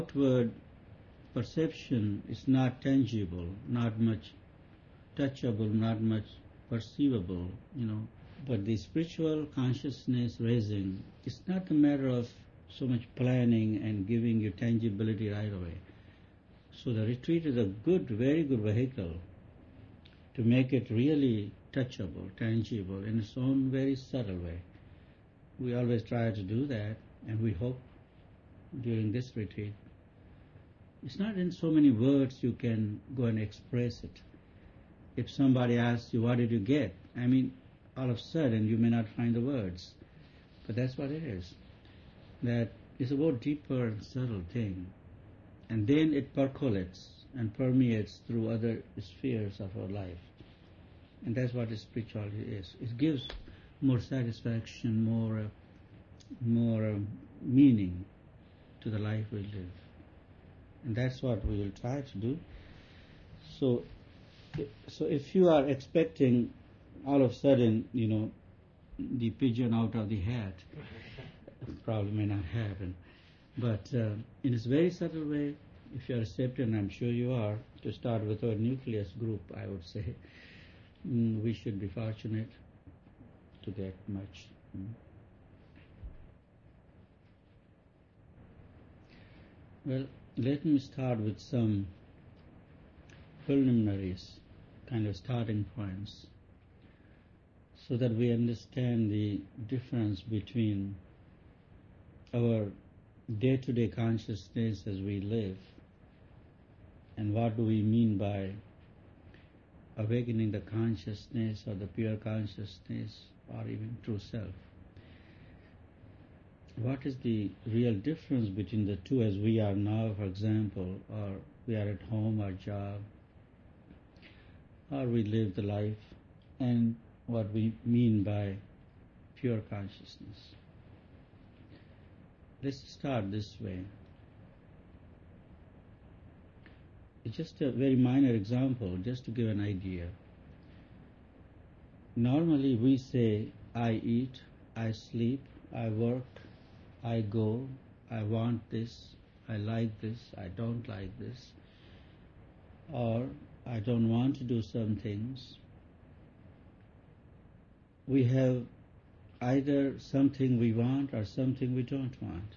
outward perception is not tangible, not much touchable, not much perceivable. But the spiritual consciousness raising is not a matter of so much planning and giving you tangibility right away. So the retreat is a very good vehicle to make it really touchable, tangible in its own very subtle way. We always try to do that, and we hope during this retreat. It's not in so many words you can go and express it. If somebody asks you, what did you get? All of a sudden you may not find the words. But that's what it is. That is a more deeper and subtle thing. And then it percolates and permeates through other spheres of our life. And that's what spirituality is. It gives more satisfaction, more meaning to the life we live. And that's what we will try to do. So if you are expecting all of a sudden, the pigeon out of the hat, probably may not happen. But in this very subtle way, if you are receptive, and I'm sure you are, to start with our nucleus group, I would say, we should be fortunate to get much. Well, let me start with some preliminaries, kind of starting points, so that we understand the difference between our day-to-day consciousness as we live and what do we mean by awakening the consciousness or the pure consciousness or even true self. What is the real difference between the two as we are now, for example, or we are at home, our job, or we live the life, and what we mean by pure consciousness? Let's start this way. It's just a very minor example, just to give an idea. Normally we say, I eat, I sleep, I work, I go, I want this, I like this, I don't like this, or I don't want to do some things. We have either something we want or something we don't want.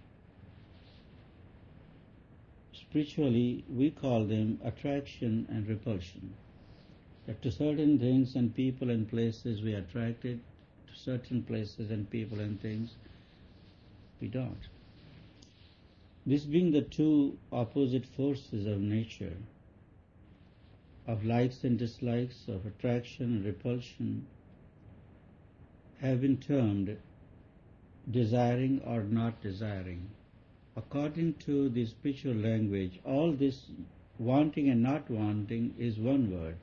Spiritually, we call them attraction and repulsion. That to certain things and people and places we are attracted, to certain places and people and things we don't. This being the two opposite forces of nature, of likes and dislikes, of attraction and repulsion, have been termed desiring or not desiring. According to the spiritual language, all this wanting and not wanting is one word.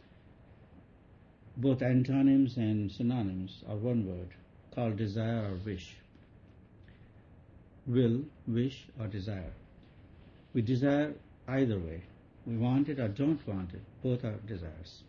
Both antonyms and synonyms are one word, called desire or wish. Will, wish, or desire. We desire either way. We want it or don't want it. Both are desires.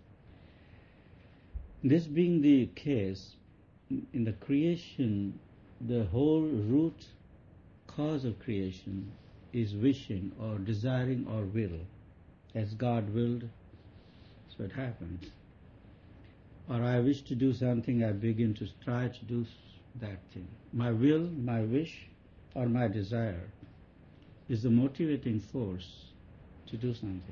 This being the case, in the creation, the whole root cause of creation is wishing or desiring or will. As God willed, so it happens. Or I wish to do something, I begin to try to do that thing. My will, my wish, or my desire is the motivating force to do something.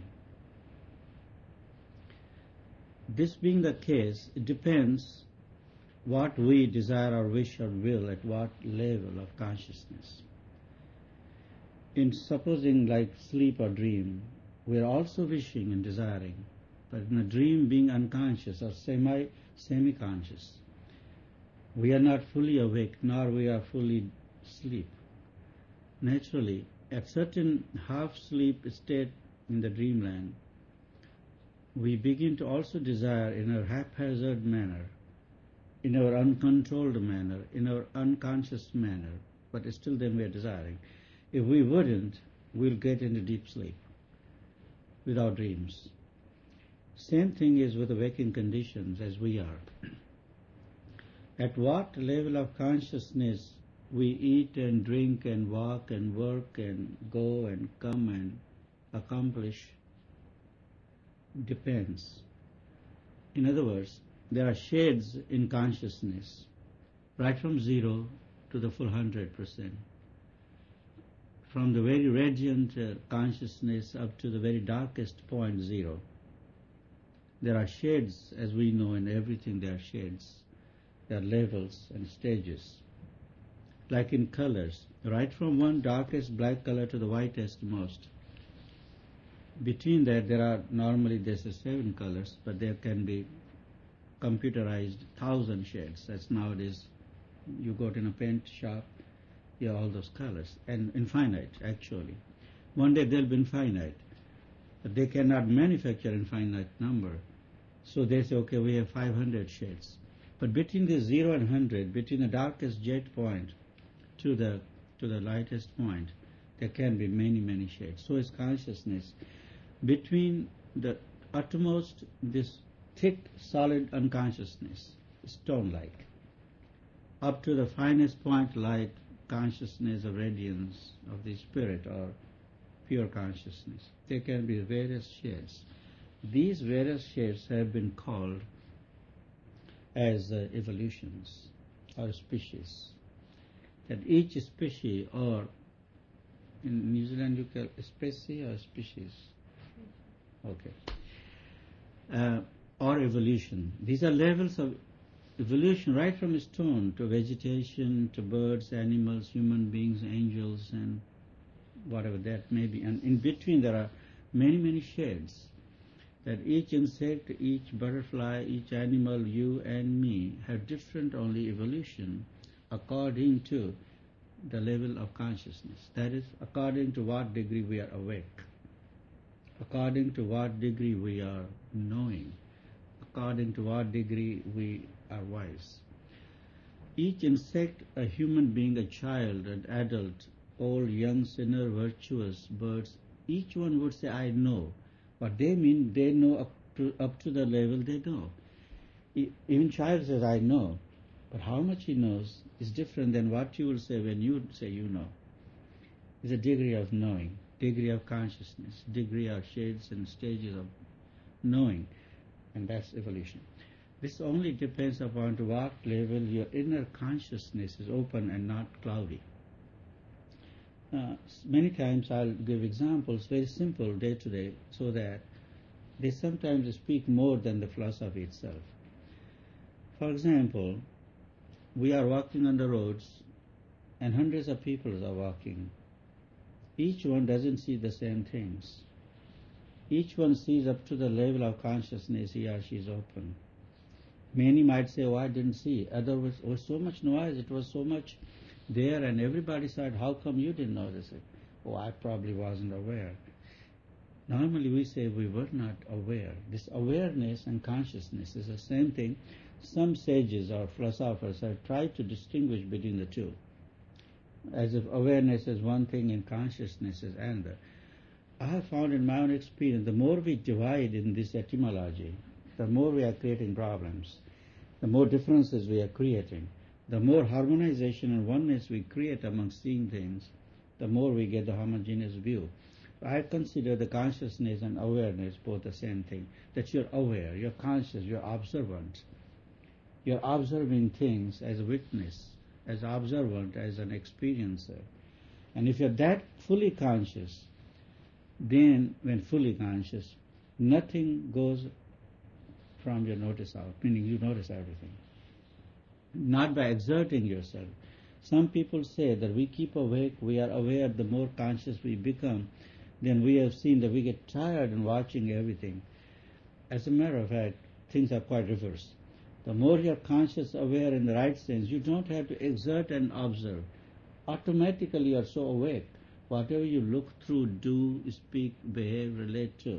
This being the case, it depends what we desire or wish or will at what level of consciousness. In supposing like sleep or dream, we are also wishing and desiring, but in a dream being unconscious or semi-conscious, we are not fully awake nor we are fully asleep. Naturally, at certain half-sleep state in the dreamland, we begin to also desire in a haphazard manner, in our uncontrolled manner, in our unconscious manner, but still then we are desiring. If we wouldn't, we'll get into deep sleep without dreams. Same thing is with the waking conditions as we are. At what level of consciousness we eat and drink and walk and work and go and come and accomplish depends. In other words, there are shades in consciousness, right from 0 to the full 100%. From the very radiant consciousness up to the very darkest point, 0. There are shades, as we know, in everything there are shades. There are levels and stages. Like in colors, right from one darkest black color to the whitest most. Between that, there are normally there's 7 colors, but there can be computerized 1,000 shades. That's nowadays, you go to a paint shop, you have all those colors, and infinite actually. One day they'll be infinite, but they cannot manufacture infinite number. So they say, okay, we have 500 shades. But between the 0 and 100, between the darkest jet point to the lightest point, there can be many, many shades. So is consciousness. Between the uttermost, this thick, solid unconsciousness, stone-like, up to the finest point, light, consciousness of radiance of the spirit or pure consciousness. There can be various shades. These various shades have been called as evolutions or species. That each species, or in New Zealand you call species or species? Okay. Or evolution. These are levels of evolution, right from stone to vegetation, to birds, animals, human beings, angels, and whatever that may be. And in between there are many, many shades. That each insect, each butterfly, each animal, you and me, have different only evolution according to the level of consciousness. That is, according to what degree we are awake, according to what degree we are knowing, according to what degree we are wise. Each insect, a human being, a child, an adult, old, young, sinner, virtuous, birds, each one would say, I know. What they mean, they know up to the level they know. Even child says, I know. But how much he knows is different than what you will say when you say you know. It's a degree of knowing, degree of consciousness, degree of shades and stages of knowing. And that's evolution. This only depends upon to what level your inner consciousness is open and not cloudy. Many times I'll give examples, very simple, day to day, so that they sometimes speak more than the philosophy itself. For example, we are walking on the roads and hundreds of people are walking. Each one doesn't see the same things. Each one sees up to the level of consciousness he or she is open. Many might say, oh, I didn't see. Others, was so much noise, it was so much there, and everybody said, how come you didn't notice it? Oh, I probably wasn't aware. Normally we say we were not aware. This awareness and consciousness is the same thing. Some sages or philosophers have tried to distinguish between the two, as if awareness is one thing and consciousness is another. I have found in my own experience, the more we divide in this etymology, the more we are creating problems, the more differences we are creating, the more harmonization and oneness we create among seeing things, the more we get the homogeneous view. I consider the consciousness and awareness both the same thing, that you're aware, you're conscious, you're observant. You're observing things as a witness, as observant, as an experiencer. And if you're that fully conscious, then when fully conscious, nothing goes from your notice out, meaning you notice everything. Not by exerting yourself. Some people say that we keep awake, we are aware, the more conscious we become, then we have seen that we get tired in watching everything. As a matter of fact, things are quite reversed. The more you are conscious, aware in the right sense, you don't have to exert and observe. Automatically you are so awake. Whatever you look through, do, speak, behave, relate to,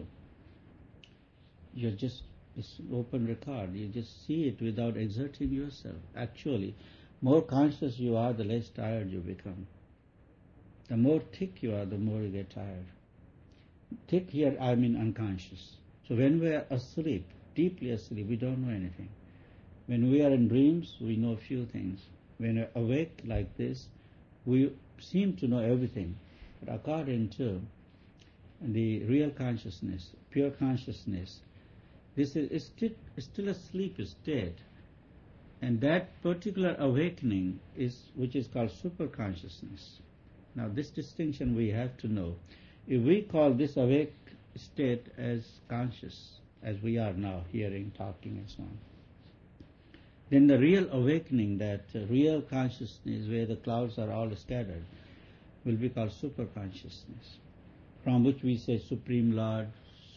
you're just, it's open record. You just see it without exerting yourself. Actually, more conscious you are, the less tired you become. The more thick you are, the more you get tired. Thick here, I mean unconscious. So when we are asleep, deeply asleep, we don't know anything. When we are in dreams, we know few things. When we are awake like this, We seem to know everything, but according to the real consciousness, pure consciousness, this is still a sleep state, and that particular awakening is which is called super consciousness. Now, this distinction we have to know. If we call this awake state as conscious, as we are now hearing, talking, and so on, then the real awakening, that real consciousness where the clouds are all scattered, will be called super consciousness, from which we say Supreme Lord,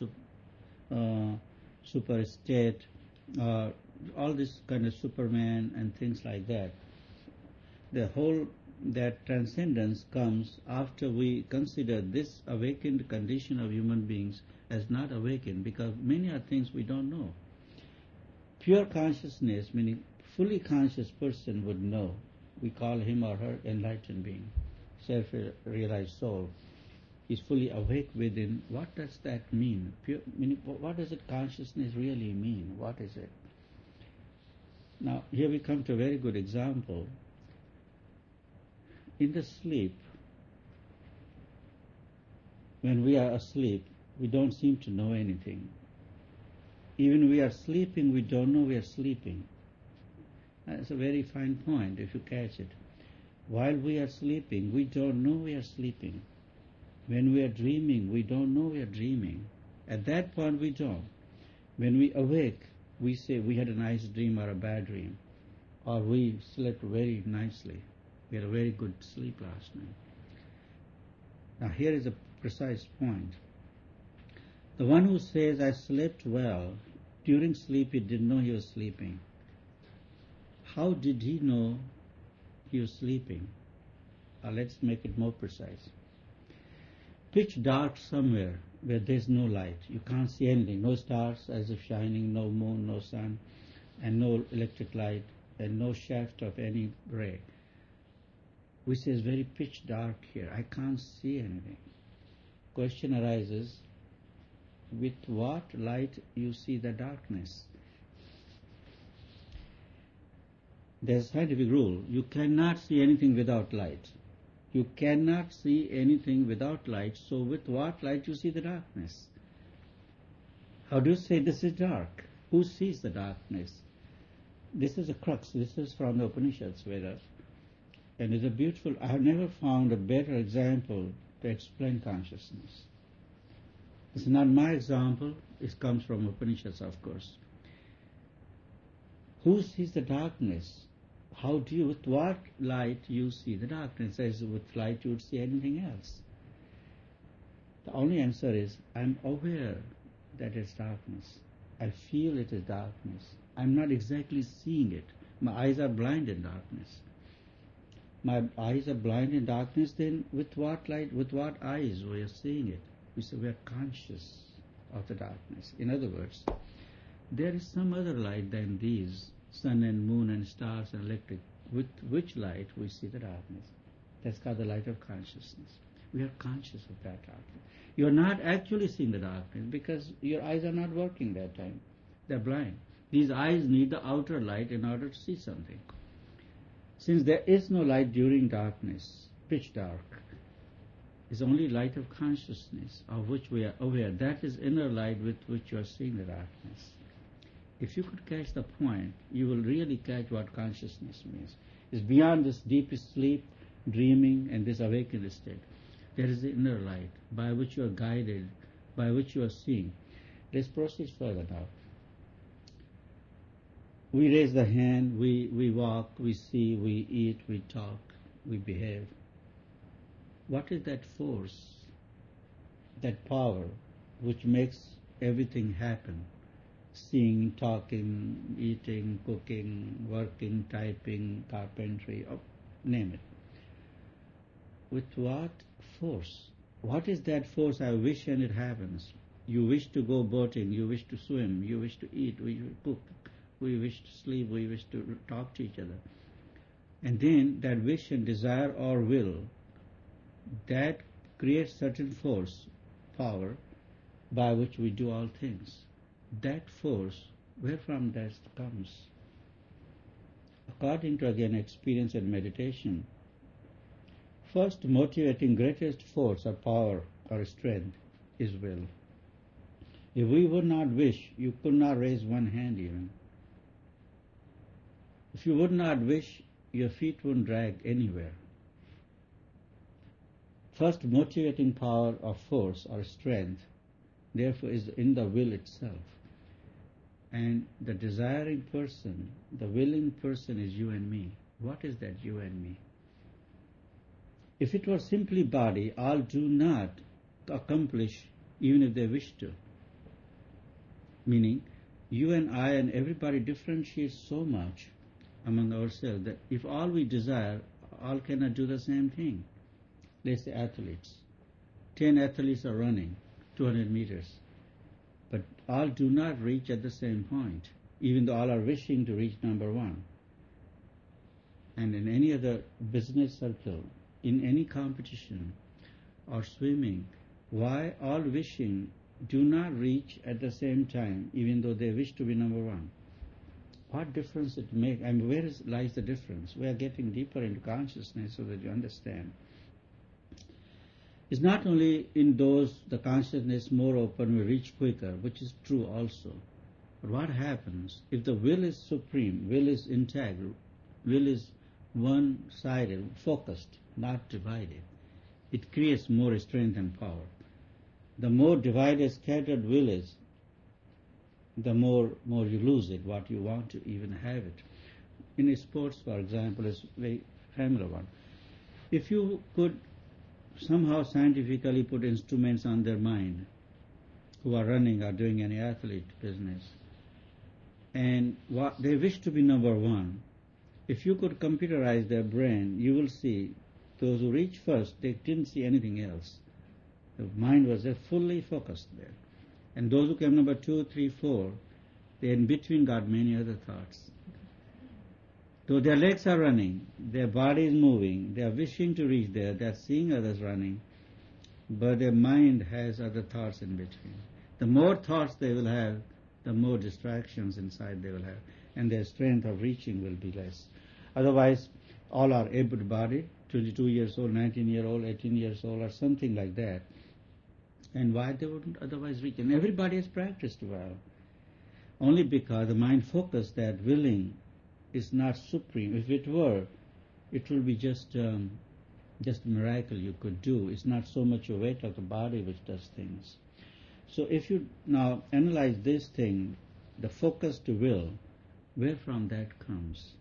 super state, all this kind of Superman and things like that. The whole, that transcendence comes after we consider this awakened condition of human beings as not awakened, because many are things we don't know. Pure consciousness, meaning fully conscious person, would know. We call him or her enlightened being, self-realized soul. Is fully awake within. What does that mean? Pure, meaning, what does it consciousness really mean? What is it? Now, here we come to a very good example. In the sleep, when we are asleep, we don't seem to know anything. Even we are sleeping, we don't know we are sleeping. That's a very fine point if you catch it. While we are sleeping, we don't know we are sleeping. When we are dreaming, we don't know we are dreaming. At that point, we don't. When we awake, we say we had a nice dream or a bad dream, or we slept very nicely. We had a very good sleep last night. Now, here is a precise point. The one who says, I slept well, during sleep he didn't know he was sleeping. How did he know he was sleeping? Let's make it more precise. Pitch dark somewhere where there's no light. You can't see anything. No stars as if shining, no moon, no sun, and no electric light, and no shaft of any ray. We say it's very pitch dark here. I can't see anything. Question arises, with what light you see the darkness? There's a scientific rule. You cannot see anything without light. You cannot see anything without light, so with what light you see the darkness? How do you say this is dark? Who sees the darkness? This is a crux. This is from the Upanishads, Vedas. And it's a beautiful, I have never found a better example to explain consciousness. This is not my example. It comes from Upanishads, of course. Who sees the darkness? How do you, with what light you see the darkness? As with light you would see anything else. The only answer is, I'm aware that it's darkness. I feel it is darkness. I'm not exactly seeing it. My eyes are blind in darkness. My eyes are blind in darkness, then with what light, with what eyes we are seeing it? We say we are conscious of the darkness. In other words, there is some other light than these, sun and moon and stars and electric, with which light we see the darkness. That's called the light of consciousness. We are conscious of that darkness. You are not actually seeing the darkness because your eyes are not working that time. They're blind. These eyes need the outer light in order to see something. Since there is no light during darkness, pitch dark, is only light of consciousness of which we are aware. That is inner light with which you are seeing the darkness. If you could catch the point, you will really catch what consciousness means. It's beyond this deep sleep, dreaming, and this awakened state. There is the inner light by which you are guided, by which you are seeing. Let's proceed further now. We raise the hand, we walk, we see, we eat, we talk, we behave. What is that force, that power, which makes everything happen? Seeing, talking, eating, cooking, working, typing, carpentry, name it. With what force? What is that force? I wish and it happens. You wish to go boating, you wish to swim, you wish to eat, we cook, we wish to sleep, we wish to talk to each other. And then that wish and desire or will, that creates certain force, power, by which we do all things. That force, where from that comes? According to, again, experience and meditation, First motivating greatest force or power or strength is will. If we would not wish, you could not raise one hand even. If you would not wish, your feet wouldn't drag anywhere. First motivating power or force or strength, therefore, is in the will itself. And the desiring person, the willing person is you and me. What is that you and me? If it were simply body, all do not accomplish even if they wish to. Meaning, you and I and everybody differentiate so much among ourselves that if all we desire, all cannot do the same thing. Let's say athletes. 10 athletes are running 200 meters, but all do not reach at the same point, even though all are wishing to reach number one. And in any other business circle, in any competition or swimming, why all wishing do not reach at the same time, even though they wish to be number one? What difference it makes? I mean, where lies the difference? We are getting deeper into consciousness so that you understand. It's not only in those the consciousness more open we reach quicker, which is true also. But what happens if the will is supreme, will is intact, will is one-sided, focused, not divided? It creates more strength and power. The more divided, scattered will is, the more you lose it, what you want to even have it. In sports, for example, is a very familiar one. If you could somehow scientifically put instruments on their mind who are running or doing any athlete business, and what they wish to be number one, if you could computerize their brain, you will see those who reached first, they didn't see anything else. The mind was fully focused there. And those who came number 2, 3, 4, they in between got many other thoughts. Though their legs are running, their body is moving, they are wishing to reach there, they are seeing others running, but their mind has other thoughts in between. The more thoughts they will have, the more distractions inside they will have, and their strength of reaching will be less. Otherwise, all are able-bodied, 22 years old, 19-year-old, 18 years old, or something like that. And why they wouldn't otherwise reach? And everybody has practiced well. Only because the mind focus that willing is not supreme. If it were, it will be just a miracle you could do. It's not so much a weight of the body which does things. So if you now analyze this thing, the focus to will, where from that comes?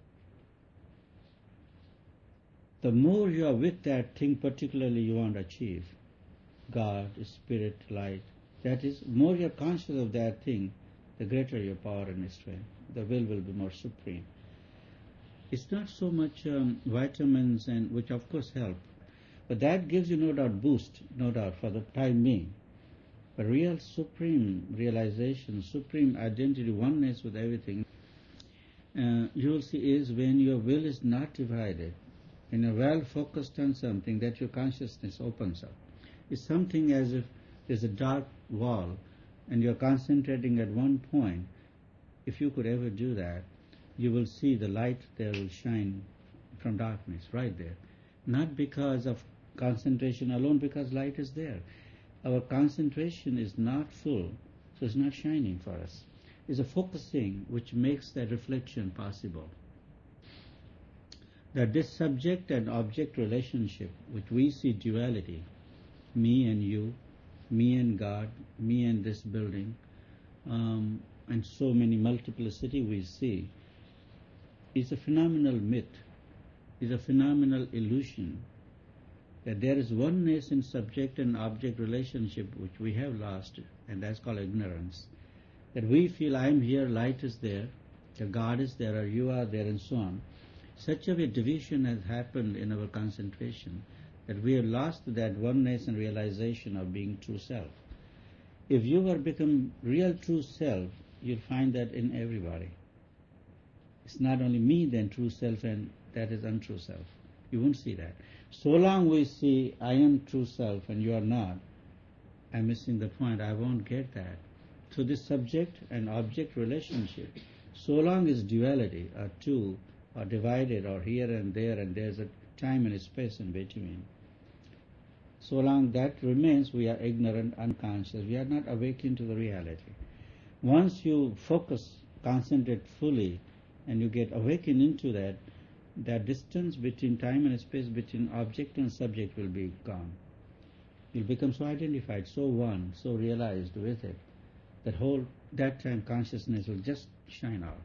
The more you are with that thing particularly you want to achieve, God, Spirit, Light, that is, more you are conscious of that thing, the greater your power and strength. The will be more supreme. It's not so much vitamins, and which of course help, but that gives you no doubt boost, no doubt, for the time being. But real supreme realization, supreme identity, oneness with everything, you will see is when your will is not divided, and you're well focused on something, that your consciousness opens up. It's something as if there's a dark wall and you're concentrating at one point. If you could ever do that, you will see the light there will shine from darkness right there. Not because of concentration alone, because light is there. Our concentration is not full, so it's not shining for us. It's a focusing which makes that reflection possible. That this subject and object relationship, which we see duality, me and you, me and God, me and this building, and so many multiplicity we see, is a phenomenal myth, is a phenomenal illusion, that there is oneness in subject and object relationship which we have lost, and that's called ignorance. That we feel I am here, light is there, the God is there, or you are there, and so on. Such a division has happened in our concentration that we have lost that oneness and realization of being true self. If you were become real true self, you'll find that in everybody. It's not only me then true self and that is untrue self. You won't see that. So long we see I am true self and you are not, I'm missing the point. I won't get that. So this subject and object relationship, so long as duality or two are divided or here and there's a time and a space in between, So long that remains, we are ignorant, unconscious. We are not awakened to the reality. Once you focus, concentrate fully, and you get awakened into that, that distance between time and space, between object and subject will be gone. You'll become so identified, so one, so realized with it, that time consciousness will just shine out.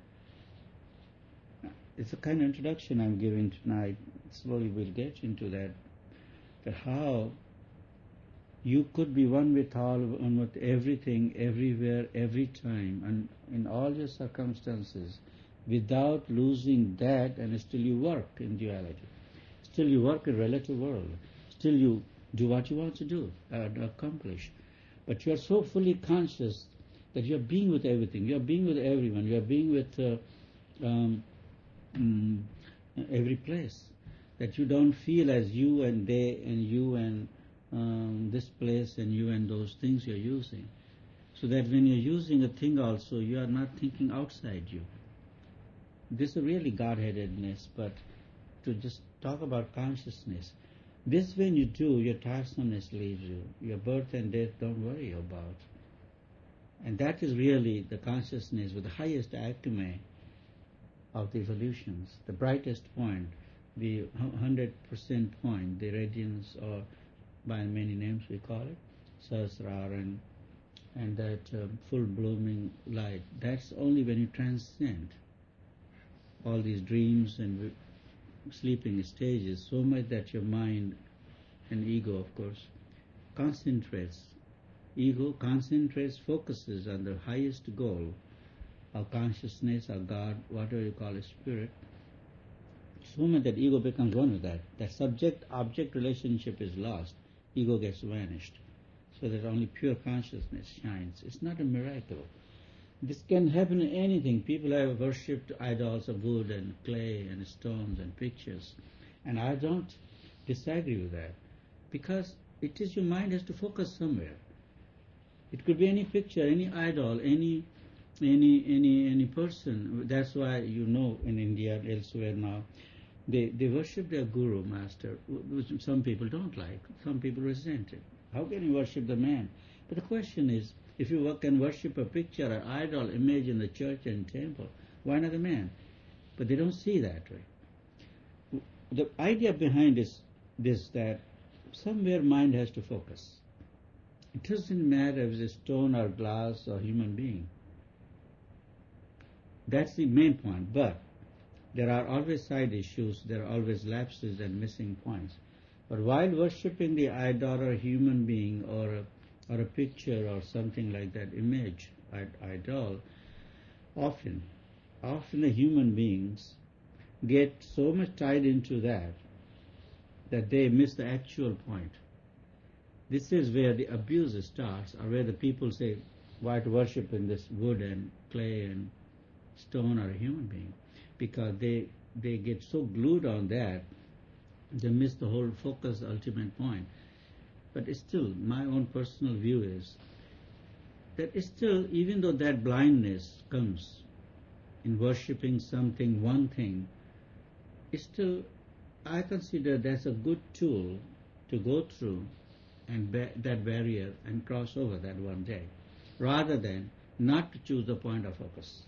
It's a kind of introduction I'm giving tonight. Slowly we'll get into that how you could be one with all, one with everything, everywhere, every time, and in all your circumstances, without losing that, and still you work in duality. Still you work in relative world. Still you do what you want to do and accomplish. But you are so fully conscious that you are being with everything. You are being with everyone. You are being with every place. That you don't feel as you and they and you and this place and you and those things you're using. So that when you're using a thing also, you are not thinking outside you. This is really Godheadedness, but to just talk about consciousness. This when you do, your tiresomeness leaves you. Your birth and death don't worry about. And that is really the consciousness with the highest acme of the evolutions, the brightest point, the 100% point, the radiance, or by many names we call it, Sahasrara, and that full blooming light. That's only when you transcend all these dreams and sleeping stages so much that your mind and ego, of course, concentrates. Ego concentrates, focuses on the highest goal of consciousness or God, whatever you call it, spirit, so much that ego becomes one with that. That subject-object relationship is lost. Ego gets vanished. So that only pure consciousness shines. It's not a miracle. This can happen in anything. People have worshipped idols of wood and clay and stones and pictures. And I don't disagree with that. Because it is your mind has to focus somewhere. It could be any picture, any idol, any person. That's why in India and elsewhere now, they worship their guru, master, which some people don't like. Some people resent it. How can you worship the man? But the question is, if you can worship a picture, an idol, image in the church and temple, why not the man? But they don't see that way. The idea behind is this, that somewhere mind has to focus. It doesn't matter if it's a stone or glass or human being. That's the main point. But there are always side issues, there are always lapses and missing points. But while worshipping the idol or human being or a picture or something like that, image, idol, often the human beings get so much tied into that they miss the actual point. This is where the abuse starts, or where the people say, why to worship in this wood and clay and stone or a human being? Because they get so glued on that, they miss the whole focus, the ultimate point. But still, my own personal view is that still, even though that blindness comes in worshipping something, one thing, still, I consider that's a good tool to go through and that barrier and cross over that one day, rather than not to choose the point of focus.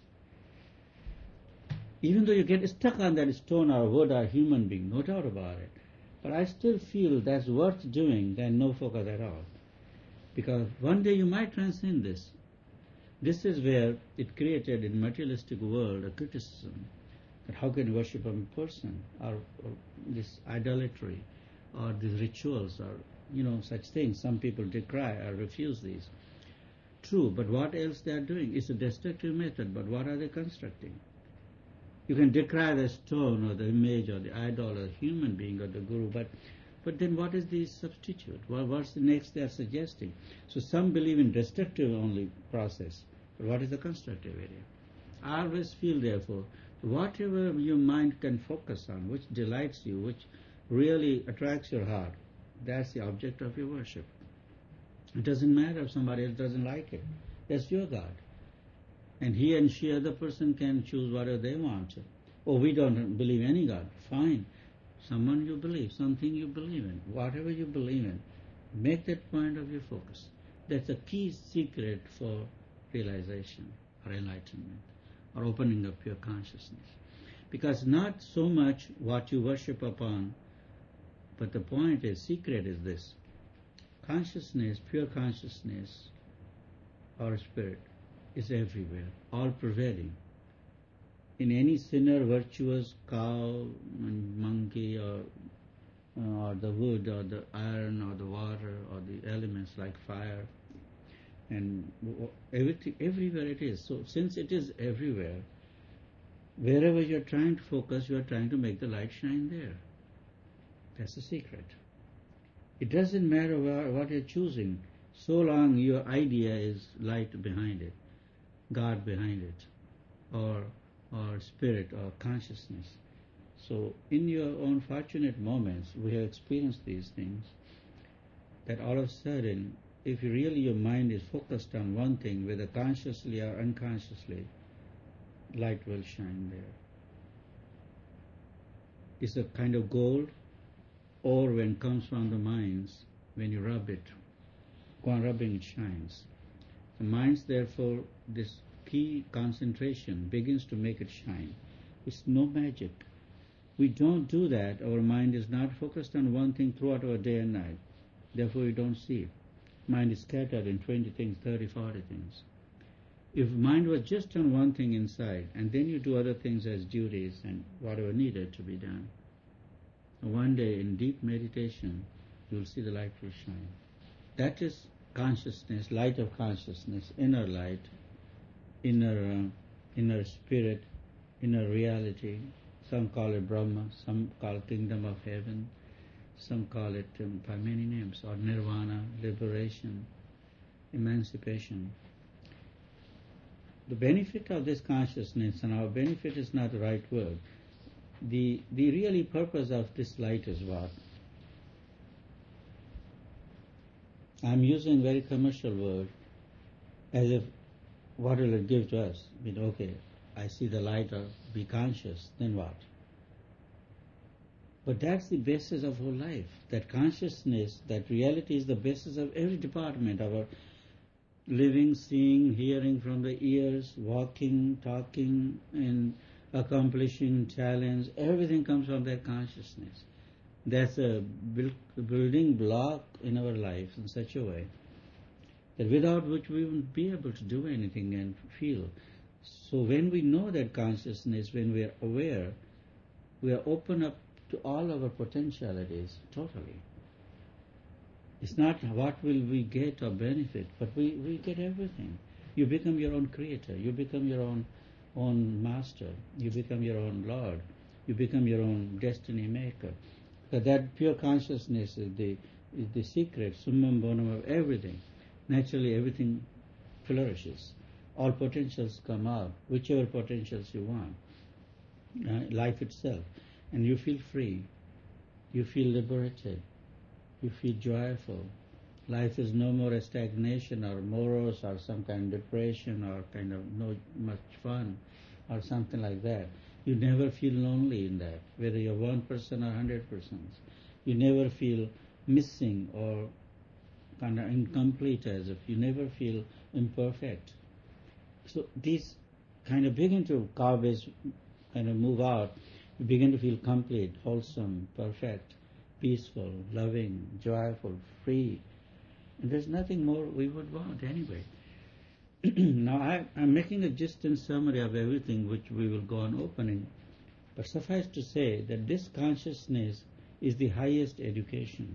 Even though you get stuck on that stone or wood or human being, no doubt about it, but I still feel that's worth doing than no focus at all. Because one day you might transcend this. This is where it created in materialistic world a criticism that how can you worship a person or this idolatry or these rituals or such things. Some people decry or refuse these. True, but what else they are doing? It's a destructive method, but what are they constructing? You can decry the stone or the image or the idol or the human being or the guru, but then what is the substitute? What's the next they are suggesting? So some believe in destructive only process, but what is the constructive area? I always feel, therefore, whatever your mind can focus on, which delights you, which really attracts your heart, that's the object of your worship. It doesn't matter if somebody else doesn't like it. That's your God. And he and she, other person, can choose whatever they want. Oh, we don't believe any God. Fine. someone you believe, something you believe in, whatever you believe in, make that point of your focus. That's a key secret for realization or enlightenment or opening up your consciousness. Because not so much what you worship upon, but the point is, secret is this. Consciousness, pure consciousness or spirit is everywhere, all pervading. In any sinner, virtuous cow, monkey, or the wood, or the iron, or the water, or the elements like fire, and everything, everywhere it is. So since it is everywhere, wherever you're trying to focus, you're trying to make the light shine there. That's the secret. It doesn't matter what you're choosing, so long your idea is light behind it, God behind it, or spirit or consciousness. So in your own fortunate moments, we have experienced these things, that all of a sudden, if really your mind is focused on one thing, whether consciously or unconsciously, light will shine there. It's a kind of gold, or when it comes from the minds, when you rub it, go on rubbing, it shines. The minds, therefore, this key concentration begins to make it shine. It's no magic. We don't do that. Our mind is not focused on one thing throughout our day and night. Therefore, we don't see it. Mind is scattered in 20 things, 30, 40 things. If mind was just on one thing inside, and then you do other things as duties and whatever needed to be done, one day in deep meditation, you'll see the light will shine. That is consciousness, light of consciousness, inner light, inner spirit, inner reality. Some call it Brahma, some call it kingdom of heaven, some call it by many names, or nirvana, liberation, emancipation. The benefit of this consciousness, and our benefit is not the right word, the really purpose of this light is what? I'm using very commercial word, as if what will it give to us? I mean, okay, I see the light, or be conscious, then what? But that's the basis of whole life. That consciousness, that reality is the basis of every department of our living, seeing, hearing from the ears, walking, talking, and accomplishing challenge. Everything comes from that consciousness. That's a building block in our life in such a way that without which we wouldn't be able to do anything and feel. So when we know that consciousness, when we are aware, we are open up to all our potentialities totally. It's not what will we get or benefit, but we get everything. You become your own creator. You become your own master. You become your own Lord. You become your own destiny maker. So that pure consciousness is the secret, summum bonum of everything. Naturally, everything flourishes. All potentials come out, whichever potentials you want. Life itself. And you feel free. You feel liberated. You feel joyful. Life is no more a stagnation or morose or some kind of depression or kind of no much fun or something like that. You never feel lonely in that, whether you're 1% or 100%. You never feel missing or kind of incomplete, as if you never feel imperfect. So these kind of begin to garbage kind of move out. You begin to feel complete, wholesome, perfect, peaceful, loving, joyful, free. And there's nothing more we would want anyway. Now I'm making a distant summary of everything which we will go on opening. But suffice to say that this consciousness is the highest education.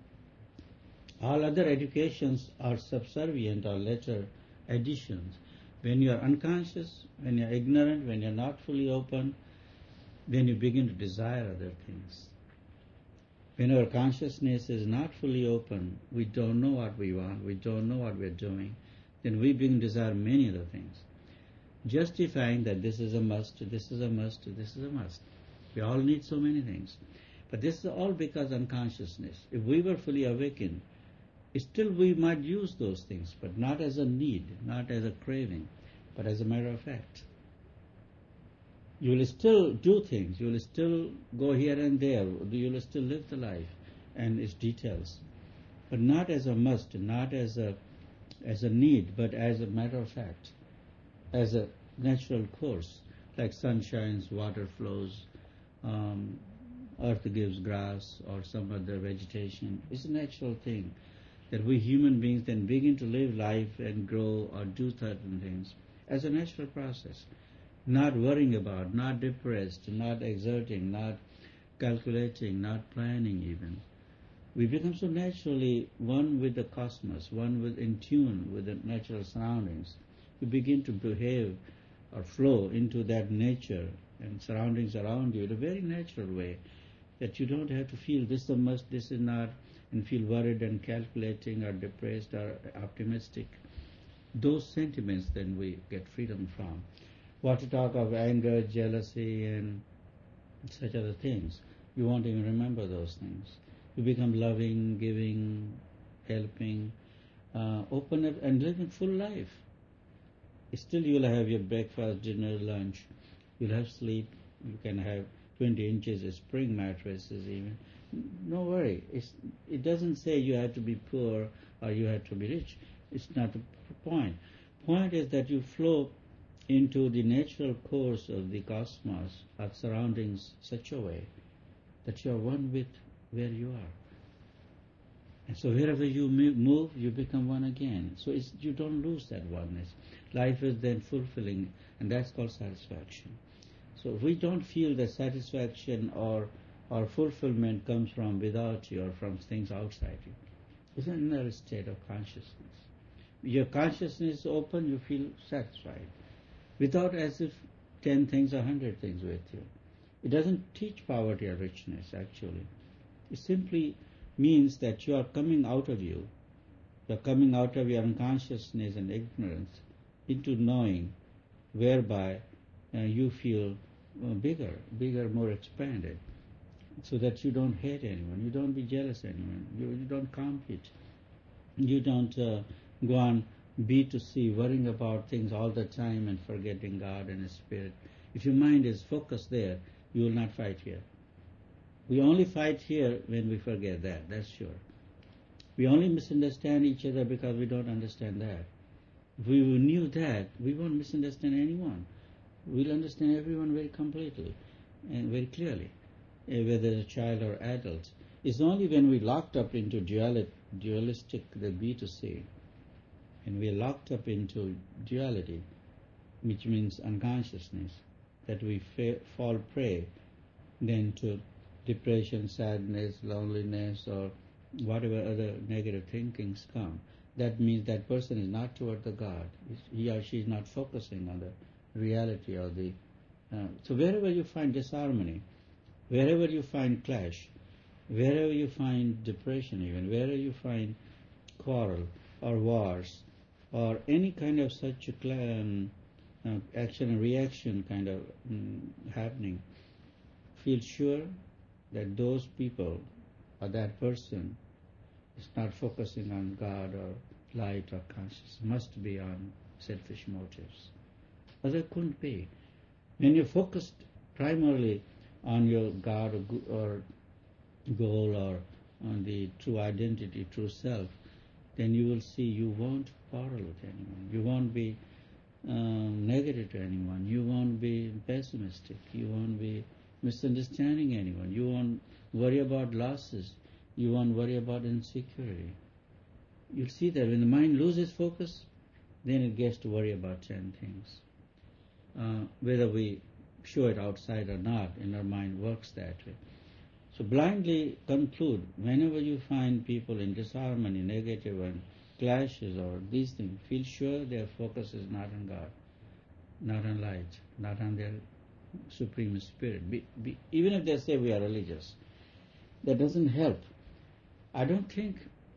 All other educations are subservient or later additions. When you are unconscious, when you are ignorant, when you are not fully open, then you begin to desire other things. When our consciousness is not fully open, we don't know what we want, we don't know what we're doing, then we begin to desire many other things, justifying that this is a must, this is a must, this is a must. We all need so many things. But this is all because unconsciousness. If we were fully awakened, still we might use those things, but not as a need, not as a craving, but as a matter of fact. You will still do things. You will still go here and there. You will still live the life and its details, but not as a must, not as a need, but as a matter of fact, as a natural course, like sun shines, water flows, um, earth gives grass or some other vegetation. It's a natural thing that we human beings then begin to live life and grow or do certain things as a natural process, not worrying about, not depressed, not exerting, not calculating, not planning even. We become so naturally one with the cosmos, one with in tune with the natural surroundings. You begin to behave or flow into that nature and surroundings around you in a very natural way, that you don't have to feel this is must, this is not, and feel worried and calculating or depressed or optimistic. Those sentiments then we get freedom from. What to talk of anger, jealousy, and such other things. You won't even remember those things. You become loving, giving, helping, open up and living full life. Still you'll have your breakfast, dinner, lunch. You'll have sleep. You can have 20 inches of spring mattresses even. No worry. It doesn't say you have to be poor or you have to be rich. It's not the point. Point is that you flow into the natural course of the cosmos, of surroundings, such a way that you are one with where you are. And so wherever you move, you become one again. So you don't lose that oneness. Life is then fulfilling, and that's called satisfaction. So if we don't feel that satisfaction or fulfillment comes from without you or from things outside you, it's another state of consciousness. Your consciousness is open, you feel satisfied, without as if 10 things or 100 things with you. It doesn't teach poverty or richness, actually. It simply means that you are coming out of you. You are coming out of your unconsciousness and ignorance into knowing, whereby you feel bigger, more expanded, so that you don't hate anyone, you don't be jealous anyone, you don't compete, you don't go on B to C, worrying about things all the time and forgetting God and His Spirit. If your mind is focused there, you will not fight here. We only fight here when we forget that, that's sure. We only misunderstand each other because we don't understand that. If we knew that, we won't misunderstand anyone. We'll understand everyone very completely and very clearly, whether a child or adult. It's only when we locked up into dualistic, the B to C, and we are locked up into duality, which means unconsciousness, that we fall prey then to depression, sadness, loneliness, or whatever other negative thinkings come. That means that person is not toward the God. He or she is not focusing on the reality of the... so wherever you find disharmony, wherever you find clash, wherever you find depression even, wherever you find quarrel or wars or any kind of such action and reaction kind of happening, feel sure that those people or that person is not focusing on God or light or consciousness, must be on selfish motives. Other couldn't be. When you're focused primarily on your God or goal or on the true identity, true self, then you will see you won't quarrel with anyone. You won't be negative to anyone. You won't be pessimistic. You won't be misunderstanding anyone. You won't worry about losses. You won't worry about insecurity. You'll see that when the mind loses focus, then it gets to worry about 10 things. Whether we show it outside or not, in our mind works that way. So blindly conclude, whenever you find people in disharmony, negative and clashes or these things, feel sure their focus is not on God, not on light, not on their Supreme Spirit. Even if they say we are religious, that doesn't help. I don't think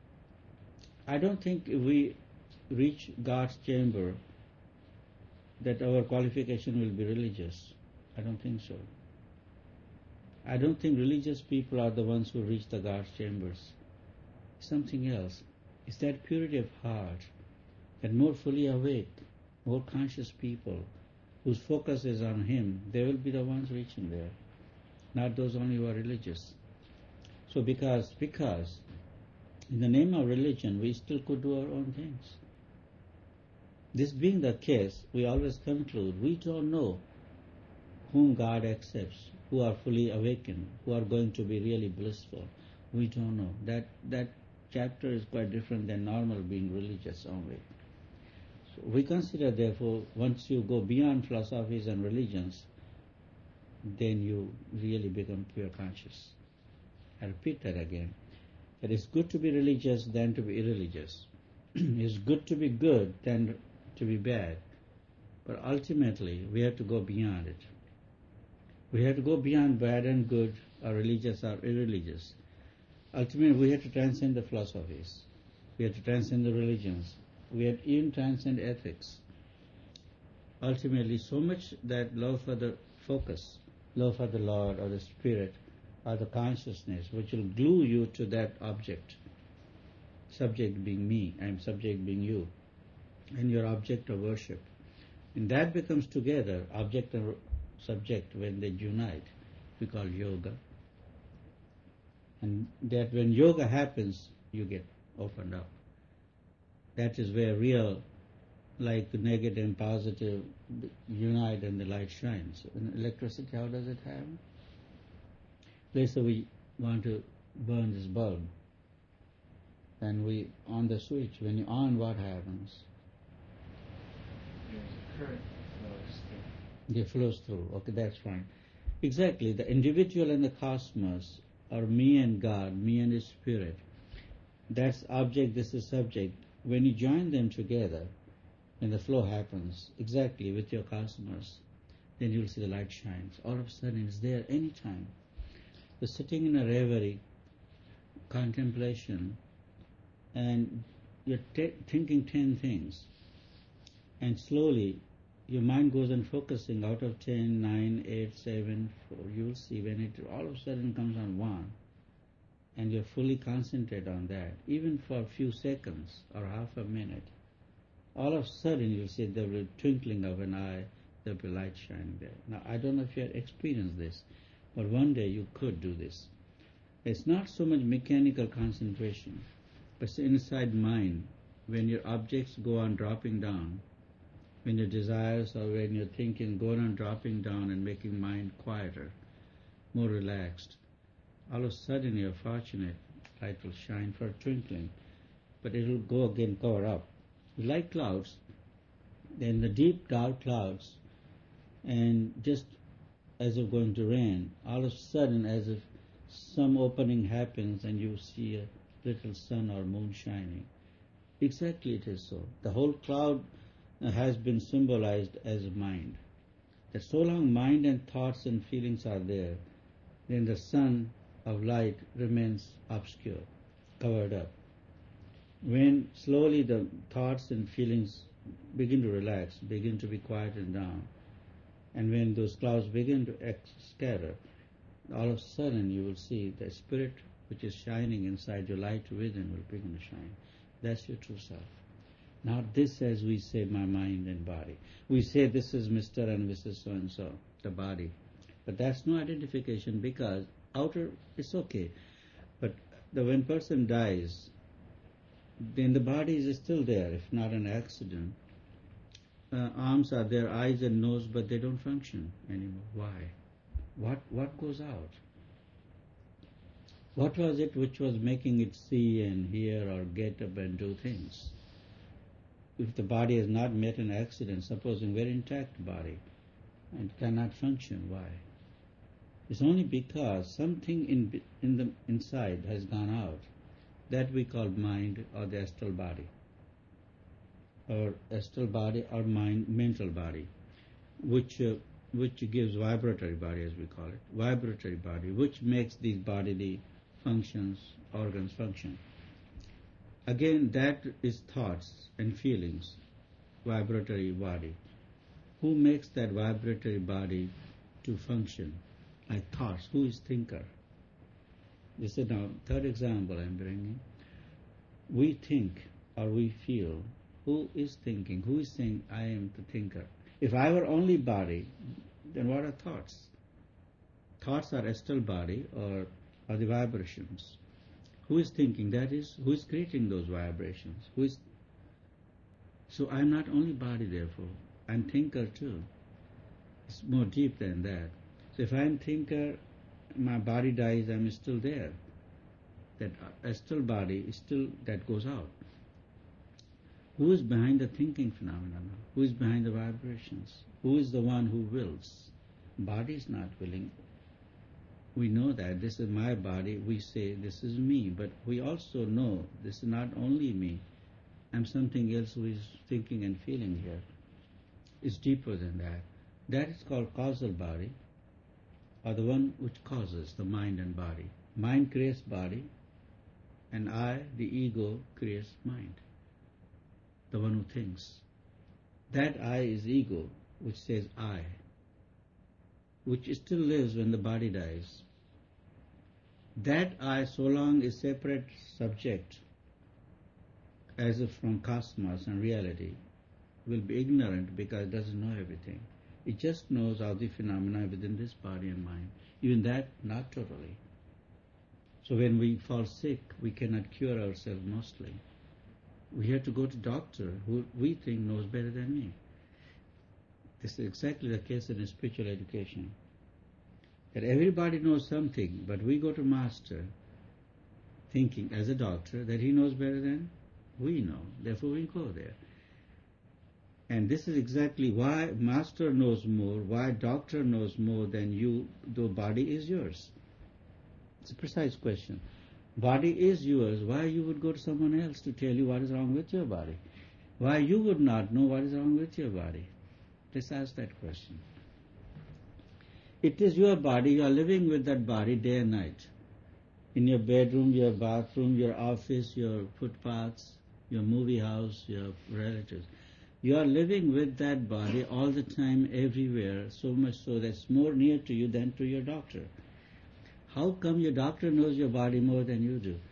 if we reach God's chamber that our qualification will be religious. I don't think so. I don't think religious people are the ones who reach the God's chambers. Something else. It's that purity of heart, that more fully awake, more conscious people whose focus is on Him, they will be the ones reaching there, not those only who are religious. So because in the name of religion, we still could do our own things. This being the case, we always conclude we don't know whom God accepts, who are fully awakened, who are going to be really blissful. We don't know. That chapter is quite different than normal being religious only. So we consider, therefore, once you go beyond philosophies and religions, then you really become pure conscious. I repeat that again. It is good to be religious than to be irreligious. It's good to be good than to be bad. But ultimately, we have to go beyond it. We have to go beyond bad and good, or religious or irreligious. Ultimately, we have to transcend the philosophies. We have to transcend the religions. We have to even transcend ethics. Ultimately, so much that love for the focus, love for the Lord or the Spirit or the consciousness, which will glue you to that object. Subject being me, and subject being you, and your object of worship. And that becomes together, object and subject, when they unite, we call yoga. And that when yoga happens, you get opened up. That is where real, like negative and positive, unite and the light shines. In electricity, how does it happen? Let's say we want to burn this bulb. And we on the switch, when you on, what happens? There's a current flows through. It flows through. Okay, that's fine. Exactly. The individual and the cosmos are me and God, me and His Spirit. That's object, this is subject. When you join them together, when the flow happens, exactly with your cosmos, then you'll see the light shines. All of a sudden it's there anytime. You're sitting in a reverie, contemplation, and you're thinking 10 things. And slowly your mind goes on focusing out of 10, 9, 8, 7, 4. You'll see when it all of a sudden comes on 1, and you're fully concentrated on that, even for a few seconds or half a minute. All of a sudden you'll see there will be a twinkling of an eye, there'll be light shining there. Now, I don't know if you have experienced this, but one day you could do this. It's not so much mechanical concentration, but it's inside mind. When your objects go on dropping down, when your desires or when your thinking go on dropping down and making mind quieter, more relaxed, all of a sudden you're fortunate, light will shine for a twinkling, but it will go again, cover up. Like clouds, then the deep dark clouds, and just as if going to rain, all of a sudden as if some opening happens and you see a little sun or moon shining. Exactly it is so. The whole cloud has been symbolized as mind. That so long mind and thoughts and feelings are there, then the sun of light remains obscure, covered up. When slowly the thoughts and feelings begin to relax, begin to be quieted down, and when those clouds begin to scatter, all of a sudden you will see the spirit which is shining inside your light within will begin to shine. That's your true self. Not this as we say, my mind and body. We say this is Mr. and Mrs. So-and-so, the body. But that's no identification, because outer is okay. But when person dies, then the body is still there, if not an accident. Arms are there, eyes and nose, but they don't function anymore. Why? What goes out? What was it which was making it see and hear or get up and do things? If the body has not met an accident, supposing very intact body, and cannot function, why? It's only because something in the inside has gone out. That we call mind or the astral body, or astral body or mind, mental body, which gives vibratory body, as we call it, vibratory body, which makes these bodily functions, organs function. Again, that is thoughts and feelings, vibratory body. Who makes that vibratory body to function like thoughts? Who is thinker? This is now third example I'm bringing. We think or we feel. Who is thinking? Who is saying, I am the thinker? If I were only body, then what are thoughts? Thoughts are astral body or the vibrations. Who is thinking? That is, who is creating those vibrations? So I'm not only body, therefore. I'm thinker too. It's more deep than that. So if I'm thinker, my body dies, I'm still there. That astral body is still, that goes out. Who is behind the thinking phenomenon? Who is behind the vibrations? Who is the one who wills? Body is not willing. We know that this is my body. We say this is me, but we also know this is not only me. I'm something else who is thinking and feeling here. It's deeper than that. That is called causal body, or the one which causes the mind and body. Mind creates body, and I, the ego, creates mind, the one who thinks. That I is ego, which says I, which still lives when the body dies. That I, so long is separate subject, as if from cosmos and reality, will be ignorant because it doesn't know everything. It just knows all the phenomena within this body and mind. Even that, not totally. So when we fall sick, we cannot cure ourselves mostly. We have to go to doctor who we think knows better than me. This is exactly the case in spiritual education. That everybody knows something, but we go to master thinking as a doctor that he knows better than we know. Therefore we go there. And this is exactly why master knows more, why doctor knows more than you, though body is yours. It's a precise question. Body is yours. Why you would go to someone else to tell you what is wrong with your body? Why you would not know what is wrong with your body? Let's ask that question. It is your body. You are living with that body day and night. In your bedroom, your bathroom, your office, your footpaths, your movie house, your relatives. You are living with that body all the time, everywhere, so much so that it's more near to you than to your doctor. How come your doctor knows your body more than you do?